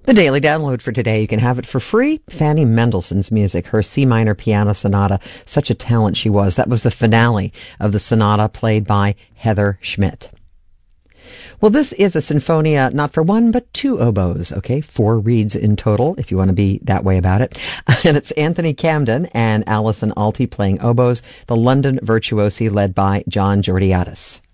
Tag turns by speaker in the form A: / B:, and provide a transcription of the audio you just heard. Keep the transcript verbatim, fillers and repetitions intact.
A: The daily download for today, you can have it for free. Fanny Mendelssohn's music, her C minor piano sonata. Such a talent she was. That was the finale of the sonata played by Heather Schmidt. Well, this is a sinfonia not for one, but two oboes, okay? Four reeds in total, if you want to be that way about it. And it's Anthony Camden and Alison Alty playing oboes, the London Virtuosi led by John Georgiadis.